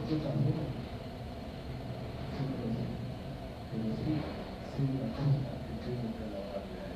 yo también, pero sí, sí, la cosa que tengo que alabarle